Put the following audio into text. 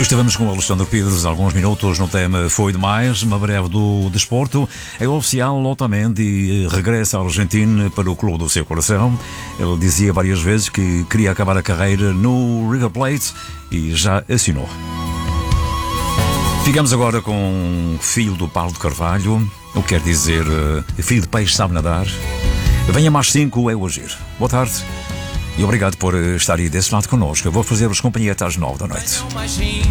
Estivemos com o Alexandre Pires alguns minutos no tema Foi Demais, uma breve do desporto. É oficial, Otamendi regressa à Argentina para o clube do seu coração. Ele dizia várias vezes que queria acabar a carreira no River Plate e já assinou. Ficamos agora com filho do Paulo de Carvalho, o que quer dizer filho de peixe sabe nadar. Venha mais 5 é o agir. Boa tarde. E obrigado por estar aí desse lado connosco. Eu vou fazer-vos companhia até às 9 da noite.